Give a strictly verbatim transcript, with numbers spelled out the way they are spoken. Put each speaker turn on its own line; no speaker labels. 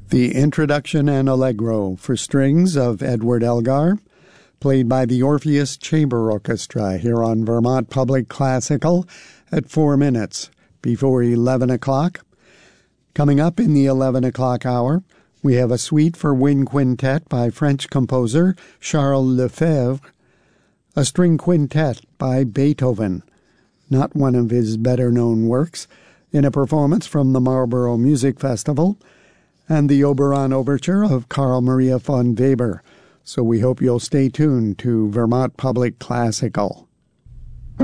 The introduction and allegro for strings of Edward Elgar, played by the Orpheus Chamber Orchestra here on Vermont Public Classical at four minutes before eleven o'clock. Coming up in the eleven o'clock hour, we have a suite for wind quintet by French composer Charles Lefebvre, a string quintet by Beethoven, not one of his better-known works, in a performance from the Marlborough Music Festival, and the Oberon Overture of Carl Maria von Weber. So we hope you'll stay tuned to Vermont Public Classical.